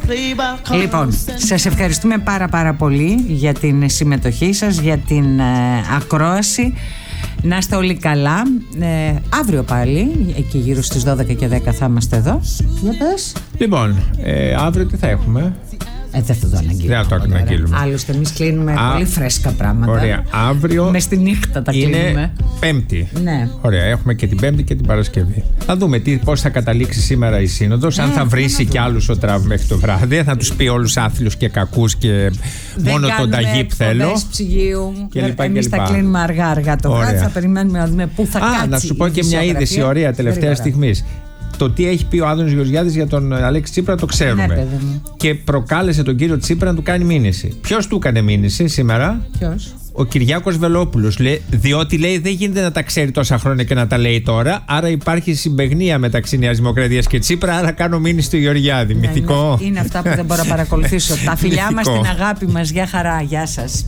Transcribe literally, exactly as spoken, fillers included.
Λοιπόν, σας ευχαριστούμε πάρα πάρα πολύ για την συμμετοχή σας, για την ε, ακρόαση. Να είστε όλοι καλά. ε, Αύριο πάλι, εκεί γύρω στις δώδεκα και δέκα θα είμαστε εδώ. Για πες. Λοιπόν, ε, αύριο τι θα έχουμε? Ε, δεν θα το αναγγείλουμε. Δεν θα το αναγγείλουμε. Άλλωστε, εμείς κλείνουμε Α, πολύ φρέσκα πράγματα. Ωραία. Αύριο. Μες στη νύχτα τα είναι κλείνουμε. Πέμπτη. Ναι. Ωραία. Έχουμε και την Πέμπτη και την Παρασκευή. Θα δούμε πώς θα καταλήξει σήμερα η Σύνοδος. Ναι, αν θα βρίσει κι άλλους ο Τραμπ μέχρι το βράδυ. Θα τους πει όλους άθλιους και κακούς και δεν μόνο τον Ταγίπ θέλω. Ψυγείου. Εμείς θα κλείνουμε αργά-αργά το βράδυ. Θα περιμένουμε να δούμε πού θα κάτσει. Α, να σου πω και μια είδηση ωραία τελευταία στιγμή. Το τι έχει πει ο Άδωνης Γεωργιάδης για τον Αλέξη Τσίπρα το ξέρουμε. Ναι, και προκάλεσε τον κύριο Τσίπρα να του κάνει μήνυση. Ποιος του έκανε μήνυση σήμερα? Ποιος? Ο Κυριάκος Βελόπουλος. Λέει, διότι λέει δεν γίνεται να τα ξέρει τόσα χρόνια και να τα λέει τώρα. Άρα υπάρχει συμπαιγνία μεταξύ Νέας Δημοκρατίας και Τσίπρα. Άρα κάνω μήνυση στο Γεωργιάδη. Ναι, μυθικό. Ναι, είναι αυτά που δεν μπορώ να παρακολουθήσω. Τα φιλιά μας, την αγάπη μας. Γεια χαρά. Γεια σας.